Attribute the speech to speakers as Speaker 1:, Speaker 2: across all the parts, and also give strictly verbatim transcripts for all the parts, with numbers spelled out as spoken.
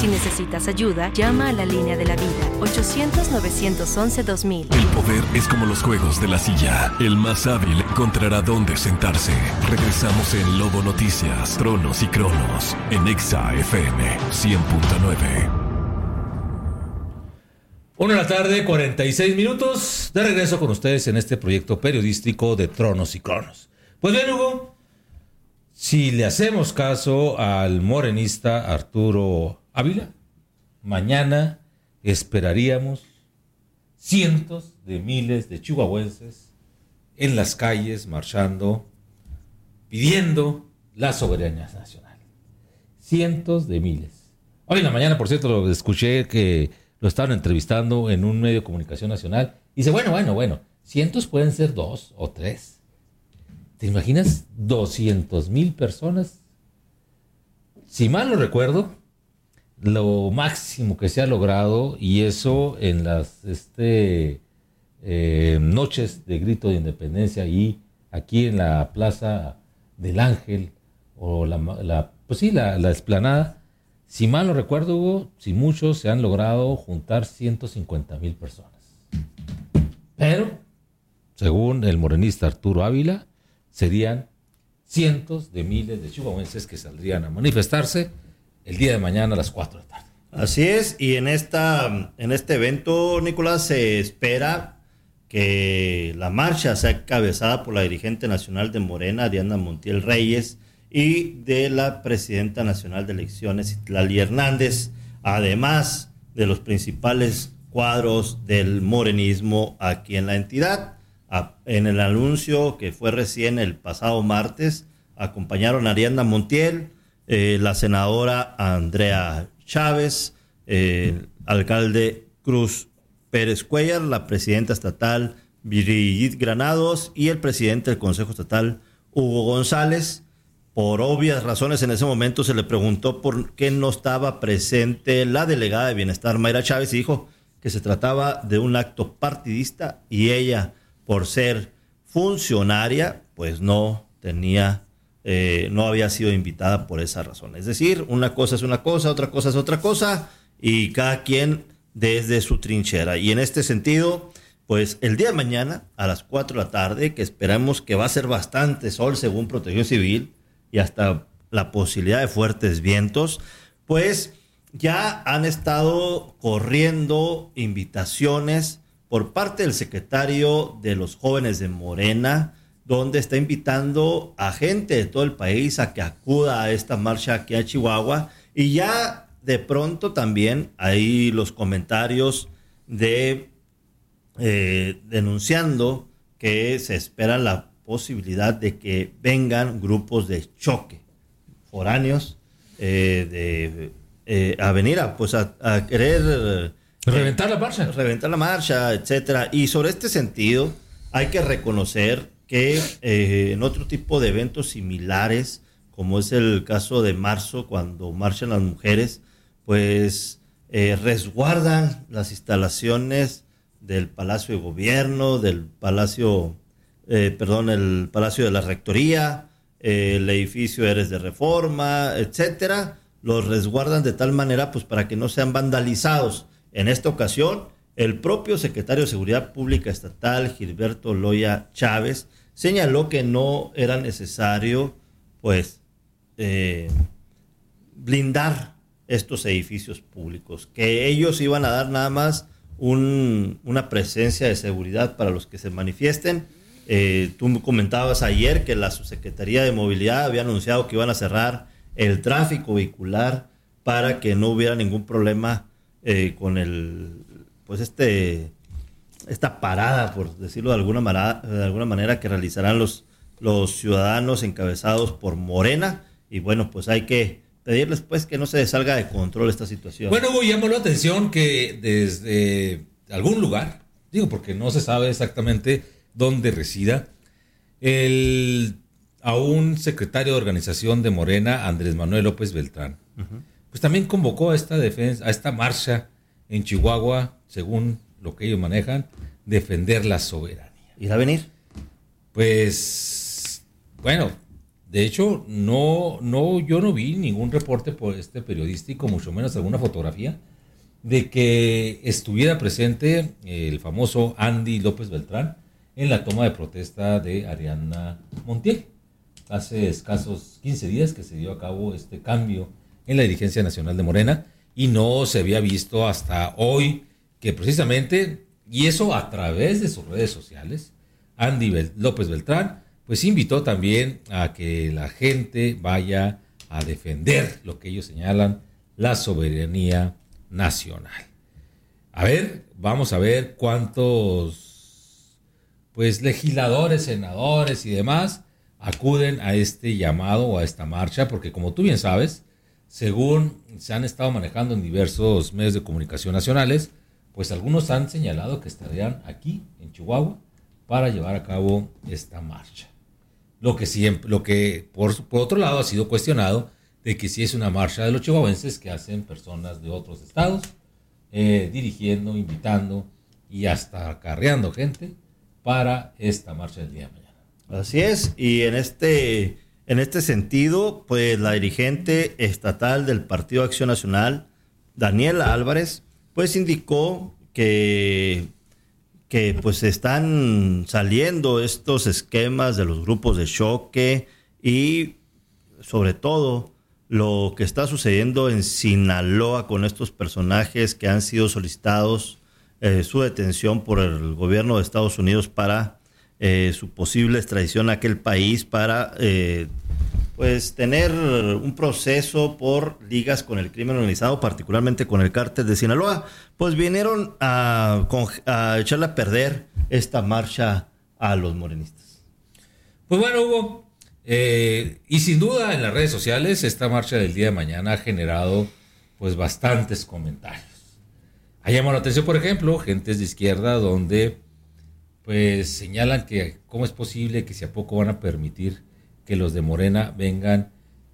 Speaker 1: Si necesitas ayuda, llama a la línea de la vida, ochocientos, novecientos once, dos mil.
Speaker 2: El poder es como los juegos de la silla. El más hábil encontrará dónde sentarse. Regresamos en Lobo Noticias, Tronos y Cronos, en Exa F M cien punto nueve.
Speaker 3: Una de la tarde, cuarenta y seis minutos. De regreso con ustedes en este proyecto periodístico de Tronos y Cronos. Pues bien, Hugo, si le hacemos caso al morenista Arturo Ávila, mañana esperaríamos cientos de miles de chihuahuenses en las calles marchando, pidiendo la soberanía nacional. Cientos de miles. Hoy en la mañana, por cierto, lo escuché que lo estaban entrevistando en un medio de comunicación nacional. Y dice, bueno, bueno, bueno, cientos pueden ser dos o tres. ¿Te imaginas doscientos mil personas? Si mal no recuerdo, lo máximo que se ha logrado, y eso en las este, eh, noches de grito de independencia y aquí en la Plaza del Ángel, o la, la pues sí, la, la explanada, si mal no recuerdo, Hugo, si muchos se han logrado juntar ciento cincuenta mil personas. Pero, según el morenista Arturo Ávila, serían cientos de miles de chihuahuenses que saldrían a manifestarse el día de mañana a las cuatro de la tarde.
Speaker 4: Así es, y en esta en este evento, Nicolás, se espera que la marcha sea encabezada por la dirigente nacional de Morena, Diana Montiel Reyes, y de la presidenta nacional de elecciones, Citlali Hernández, además de los principales cuadros del morenismo aquí en la entidad. En el anuncio que fue recién el pasado martes, acompañaron a Ariadna Montiel, eh, la senadora Andrea Chávez, eh, el alcalde Cruz Pérez Cuellar, la presidenta estatal Brigitte Granados y el presidente del Consejo Estatal Hugo González. Por obvias razones, en ese momento se le preguntó por qué no estaba presente la delegada de Bienestar, Mayra Chávez, y dijo que se trataba de un acto partidista y ella, por ser funcionaria, pues no tenía, eh, no había sido invitada por esa razón. Es decir, una cosa es una cosa, otra cosa es otra cosa, y cada quien desde su trinchera. Y en este sentido, pues el día de mañana a las cuatro de la tarde, que esperamos que va a ser bastante sol según Protección Civil, y hasta la posibilidad de fuertes vientos, pues ya han estado corriendo invitaciones por parte del secretario de los jóvenes de Morena, donde está invitando a gente de todo el país a que acuda a esta marcha aquí a Chihuahua. Y ya de pronto también hay los comentarios de eh, denunciando que se espera la posibilidad de que vengan grupos de choque foráneos eh, de eh, a venir a pues a, a querer eh,
Speaker 3: reventar la marcha
Speaker 4: reventar la marcha, etcétera. Y sobre este sentido hay que reconocer que eh, en otro tipo de eventos similares, como es el caso de marzo, cuando marchan las mujeres, pues eh, resguardan las instalaciones del Palacio de Gobierno, del Palacio Eh, perdón, el Palacio de la Rectoría, eh, el edificio Eres de Reforma, etcétera, los resguardan de tal manera pues para que no sean vandalizados. En esta ocasión, el propio secretario de Seguridad Pública Estatal, Gilberto Loya Chávez, señaló que no era necesario pues eh, blindar estos edificios públicos, que ellos iban a dar nada más un, una presencia de seguridad para los que se manifiesten. Eh, tú comentabas ayer que la Subsecretaría de Movilidad había anunciado que iban a cerrar el tráfico vehicular para que no hubiera ningún problema eh, con el, pues este, esta parada, por decirlo de alguna manera, de alguna manera que realizarán los, los ciudadanos encabezados por Morena. Y bueno, pues hay que pedirles pues que no se salga de control esta situación.
Speaker 3: Bueno, Hugo, llamó la atención que desde algún lugar, digo porque no se sabe exactamente donde resida, el aún secretario de organización de Morena, Andrés Manuel López Beltrán, uh-huh. pues también convocó a esta defensa, a esta marcha en Chihuahua, según lo que ellos manejan, defender la soberanía.
Speaker 4: ¿Irá a venir?
Speaker 3: Pues, bueno, De hecho, no, no, yo no vi ningún reporte por este periodístico, mucho menos alguna fotografía, de que estuviera presente el famoso Andy López Beltrán en la toma de protesta de Ariadna Montiel. Hace escasos quince días que se dio a cabo este cambio en la dirigencia nacional de Morena y no se había visto hasta hoy que precisamente, y eso a través de sus redes sociales, Andy Bel- López Beltrán pues invitó también a que la gente vaya a defender lo que ellos señalan, la soberanía nacional. A ver, vamos a ver cuántos pues legisladores, senadores y demás acuden a este llamado o a esta marcha, porque como tú bien sabes, según se han estado manejando en diversos medios de comunicación nacionales, pues algunos han señalado que estarían aquí en Chihuahua para llevar a cabo esta marcha. Lo que siempre, lo que por, por otro lado ha sido cuestionado de que si es una marcha de los chihuahuenses que hacen personas de otros estados, eh, dirigiendo, invitando y hasta acarreando gente para esta marcha del día de mañana.
Speaker 4: Así es, y en este, en este sentido, pues la dirigente estatal del Partido Acción Nacional, Daniela Álvarez, pues indicó que que pues están saliendo estos esquemas de los grupos de choque y sobre todo lo que está sucediendo en Sinaloa con estos personajes que han sido solicitados eh, su detención por el gobierno de Estados Unidos para eh, su posible extradición a aquel país para eh, pues tener un proceso por ligas con el crimen organizado, particularmente con el cártel de Sinaloa, pues vinieron a, a echarle a perder esta marcha a los morenistas.
Speaker 3: Pues bueno, Hugo, eh, y sin duda en las redes sociales esta marcha del día de mañana ha generado pues bastantes comentarios. Ha llamado la atención, por ejemplo, gentes de izquierda donde pues señalan que cómo es posible que si a poco van a permitir que los de Morena vengan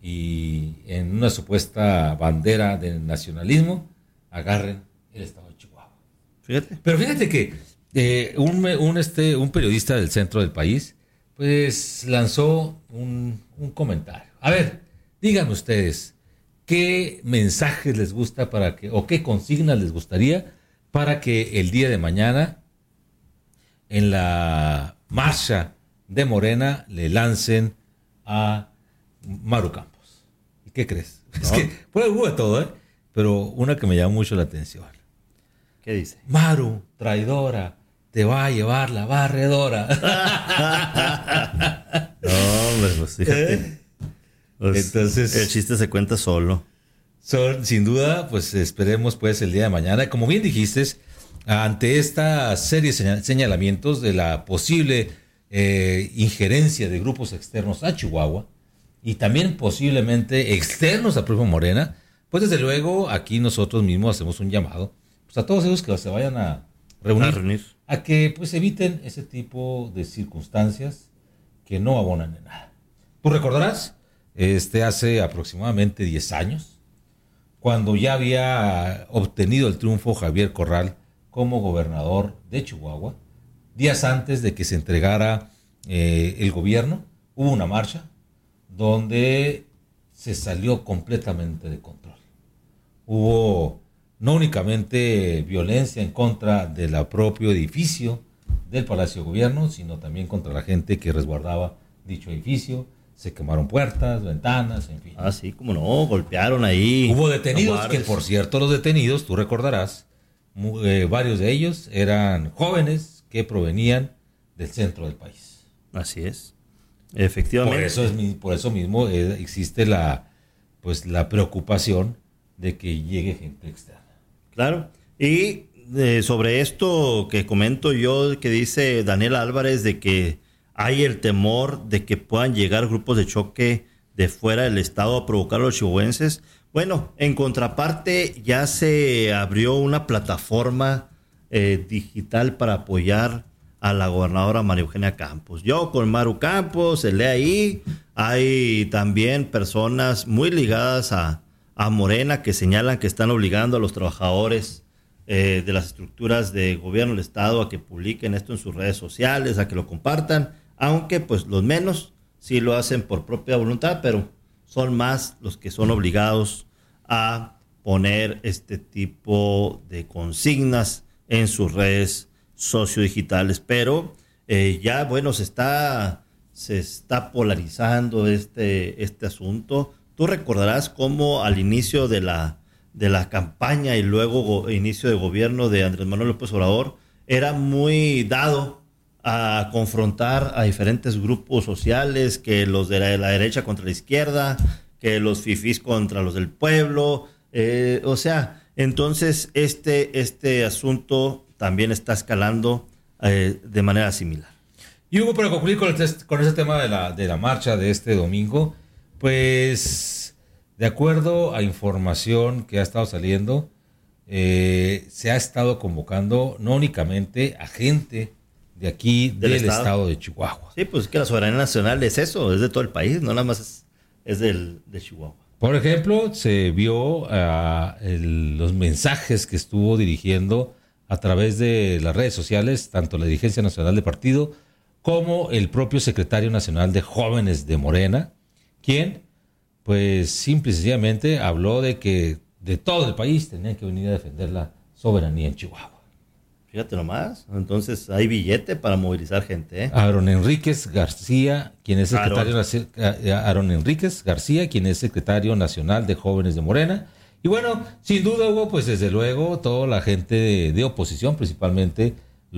Speaker 3: y en una supuesta bandera del nacionalismo agarren el estado de Chihuahua.
Speaker 4: Fíjate.
Speaker 3: Pero fíjate que eh, un, un, este, un periodista del centro del país pues lanzó un, un comentario. A ver, díganme ustedes, ¿qué mensajes les gusta para que, o qué consignas les gustaría para que el día de mañana en la marcha de Morena le lancen a Maru Campos? ¿Y qué crees? No. Es que puede hubo de todo, ¿eh? Pero una que me llamó mucho la atención.
Speaker 4: ¿Qué dice?
Speaker 3: Maru, traidora, te va a llevar la barredora.
Speaker 4: No, hombre, pues fíjate.
Speaker 3: ¿Eh?
Speaker 4: Pues,
Speaker 3: entonces,
Speaker 4: el chiste se cuenta solo.
Speaker 3: Son, sin duda, pues esperemos pues el día de mañana. Como bien dijiste, ante esta serie de señalamientos de la posible Eh, injerencia de grupos externos a Chihuahua y también posiblemente externos a propio Morena, pues desde luego aquí nosotros mismos hacemos un llamado pues a todos ellos que se vayan a reunir, a, reunir. a que pues eviten ese tipo de circunstancias que no abonan en nada. Tú recordarás, este hace aproximadamente diez años, cuando ya había obtenido el triunfo Javier Corral como gobernador de Chihuahua, días antes de que se entregara eh, el gobierno, hubo una marcha donde se salió completamente de control. Hubo no únicamente violencia en contra del propio edificio del Palacio de Gobierno, sino también contra la gente que resguardaba dicho edificio. Se quemaron puertas, ventanas, en fin.
Speaker 4: Ah, sí, como no, golpearon ahí.
Speaker 3: Hubo detenidos, que por cierto los detenidos, tú recordarás, eh, varios de ellos eran jóvenes que provenían del centro del país.
Speaker 4: Así es, efectivamente.
Speaker 3: Por eso, es, por eso mismo eh, existe la, pues, la preocupación de que llegue gente externa.
Speaker 4: Claro, y eh, sobre esto que comento yo, que dice Daniela Álvarez, de que hay el temor de que puedan llegar grupos de choque de fuera del estado a provocar a los chihuahuenses. Bueno, en contraparte ya se abrió una plataforma eh, digital para apoyar a la gobernadora María Eugenia Campos. Yo con Maru Campos, se lee ahí, hay también personas muy ligadas a, a Morena que señalan que están obligando a los trabajadores eh, de las estructuras de gobierno del estado a que publiquen esto en sus redes sociales, a que lo compartan, aunque pues los menos sí lo hacen por propia voluntad, pero son más los que son obligados a poner este tipo de consignas en sus redes sociodigitales. Pero eh, ya, bueno, se está, se está polarizando este, este asunto. Tú recordarás cómo al inicio de la, de la campaña y luego go, inicio de gobierno de Andrés Manuel López Obrador era muy dado a confrontar a diferentes grupos sociales, que los de la, de la derecha contra la izquierda, que los fifís contra los del pueblo. Eh, o sea, entonces este, este asunto también está escalando eh, de manera similar.
Speaker 3: Y Hugo, para concluir con, el, con ese tema de la, de la marcha de este domingo, pues de acuerdo a información que ha estado saliendo, eh, se ha estado convocando no únicamente a gente de aquí del, del estado. estado de Chihuahua.
Speaker 4: Sí, pues que la soberanía nacional es eso, es de todo el país, no nada más es, es del, de Chihuahua.
Speaker 3: Por ejemplo, se vio uh, el, los mensajes que estuvo dirigiendo a través de las redes sociales, tanto la dirigencia nacional del partido como el propio secretario nacional de jóvenes de Morena, quien, pues, simple y sencillamente habló de que de todo el país tenían que venir a defender la soberanía en Chihuahua.
Speaker 4: Fíjate nomás, entonces hay billete para movilizar gente, ¿eh?
Speaker 3: Aaron Enríquez García, quien es secretario Aaron. Aaron Enríquez García, quien es secretario nacional de jóvenes de Morena. Y bueno, sin duda, Hugo, pues desde luego toda la gente de, de oposición, principalmente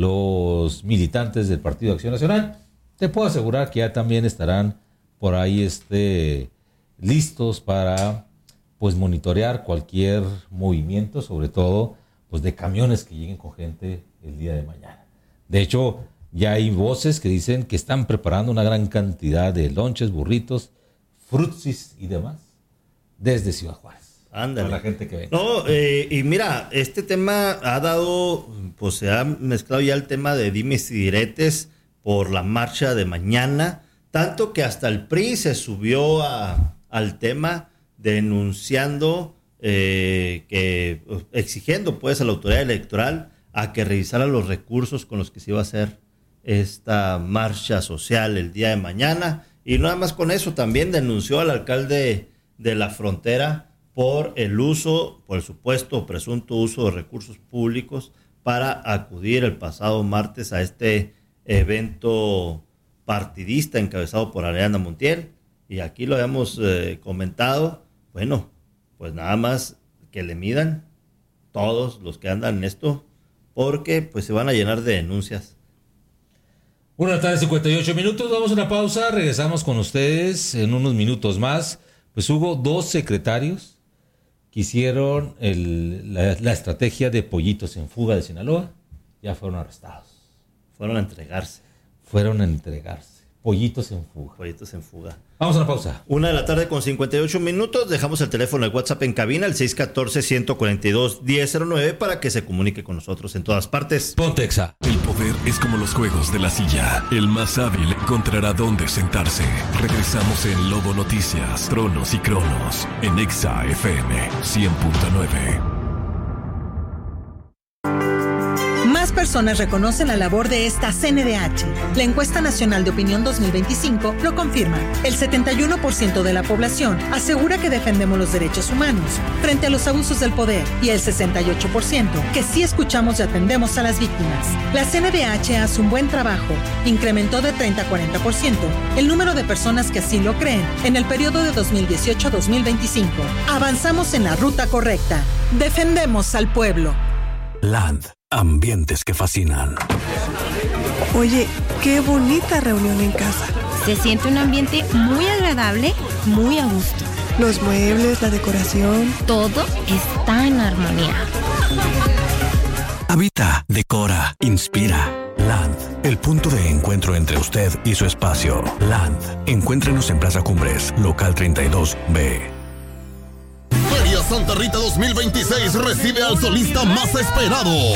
Speaker 3: los militantes del Partido de Acción Nacional, te puedo asegurar que ya también estarán por ahí este, listos para pues monitorear cualquier movimiento, sobre todo pues de camiones que lleguen con gente el día de mañana. De hecho, ya hay voces que dicen que están preparando una gran cantidad de lonches, burritos, frutsis y demás desde Ciudad Juárez.
Speaker 4: Ándale.
Speaker 3: Para la gente que venga.
Speaker 4: No, eh, y mira, este tema ha dado, pues se ha mezclado ya el tema de dimes y diretes por la marcha de mañana, tanto que hasta el P R I se subió a, al tema denunciando, eh, que exigiendo pues a la autoridad electoral a que revisara los recursos con los que se iba a hacer esta marcha social el día de mañana. Y nada más con eso, también denunció al alcalde de La Frontera por el uso, por el supuesto o presunto uso de recursos públicos para acudir el pasado martes a este evento partidista encabezado por Ariadna Montiel. Y aquí lo habíamos eh, comentado, bueno, pues nada más que le midan todos los que andan en esto, porque pues se van a llenar de denuncias.
Speaker 3: Una tarde, cincuenta y ocho minutos, vamos a una pausa, regresamos con ustedes en unos minutos más. Pues hubo dos secretarios que hicieron el, la, la estrategia de pollitos en fuga de Sinaloa, ya fueron arrestados.
Speaker 4: Fueron a entregarse.
Speaker 3: Fueron a entregarse. Pollitos en fuga.
Speaker 4: Pollitos en fuga.
Speaker 3: Vamos a una pausa.
Speaker 4: Una de la tarde con cincuenta y ocho minutos. Dejamos el teléfono de WhatsApp en cabina, el seis uno cuatro, uno cuatro dos, uno cero cero nueve, para que se comunique con nosotros en todas partes.
Speaker 2: Pontexa. El poder es como los juegos de la silla. El más hábil encontrará dónde sentarse. Regresamos en Lobo Noticias, Tronos y Cronos, en Exa F M cien punto nueve.
Speaker 5: Más personas reconocen la labor de esta C N D H. La encuesta nacional de opinión dos mil veinticinco lo confirma. El setenta y uno por ciento de la población asegura que defendemos los derechos humanos frente a los abusos del poder y el sesenta y ocho por ciento que sí escuchamos y atendemos a las víctimas. La C N D H hace un buen trabajo. Incrementó de treinta a cuarenta por ciento el número de personas que así lo creen en el periodo de dos mil dieciocho a dos mil veinticinco. Avanzamos en la ruta correcta. Defendemos al pueblo.
Speaker 6: Land. Ambientes que fascinan.
Speaker 7: Oye, qué bonita reunión en casa.
Speaker 8: Se siente un ambiente muy agradable, muy a gusto.
Speaker 7: Los muebles, la decoración.
Speaker 8: Todo está en armonía.
Speaker 6: Habita, decora, inspira. Land, el punto de encuentro entre usted y su espacio. Land, encuéntrenos en Plaza Cumbres, local treinta y dos B.
Speaker 9: Feria Santa Rita dos mil veintiséis recibe al solista más esperado.